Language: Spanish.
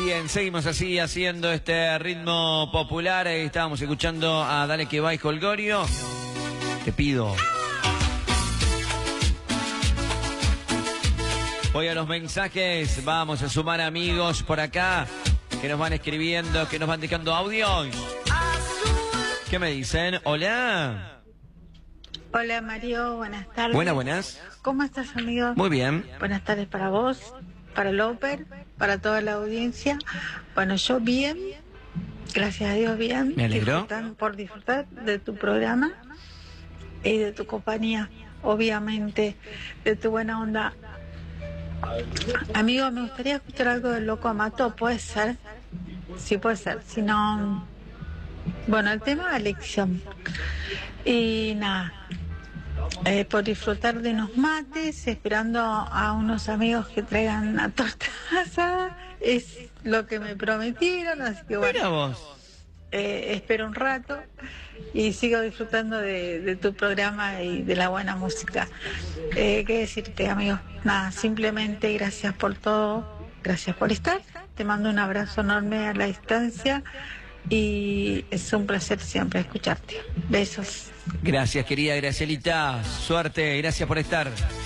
Bien, seguimos así haciendo este ritmo popular. Estábamos escuchando a Dale que va y Holgorio. Te pido. Voy a los mensajes. Vamos a sumar amigos por acá que nos van escribiendo, que nos van dejando audios. ¿Qué me dicen? Hola. Hola Mario, buenas tardes. Buenas. ¿Cómo estás, amigo? Muy bien. Buenas tardes para vos, para Loper, para toda la audiencia. Bueno, yo bien, gracias a Dios bien. Me alegro. Por disfrutar de tu programa y de tu compañía, obviamente, de tu buena onda. Amigo, me gustaría escuchar algo del Loco Amato, ¿puede ser? Sí, puede ser, si no... Bueno, el tema de elección. Y nada, por disfrutar de unos mates, esperando a unos amigos que traigan una torta asada, es lo que me prometieron, así que bueno. Mira vos. Espero un rato y sigo disfrutando de tu programa y de la buena música. ¿Qué decirte, amigo? Nada, simplemente gracias por todo, gracias por estar. Te mando un abrazo enorme a la distancia y es un placer siempre escucharte. Besos. Gracias, querida Gracielita. Suerte, gracias por estar.